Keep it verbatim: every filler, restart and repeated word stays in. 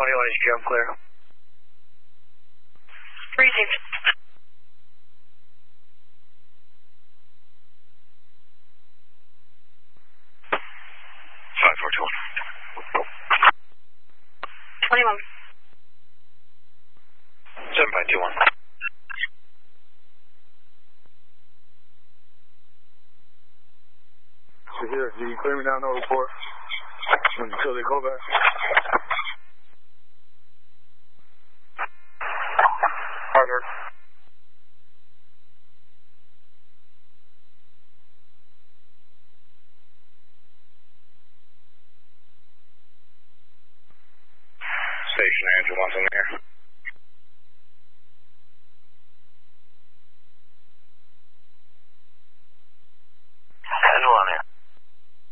twenty-one is jump clear. Received. five four two one. twenty-one. seven five two one. Here, can you clear me down over four until they call back? Harder. Station Andrew, what's in here?